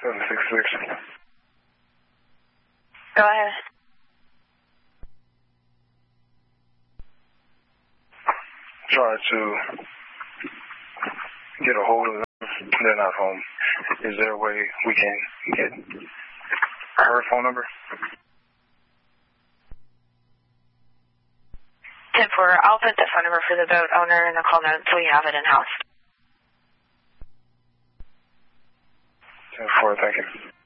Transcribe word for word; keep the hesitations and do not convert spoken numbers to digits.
seven six six. Go ahead. Try to get a hold of them. They're not home. Is there a way we can get her phone number? ten four, I'll put the phone number for the boat owner in the call notes so you have it in-house. ten four, thank you.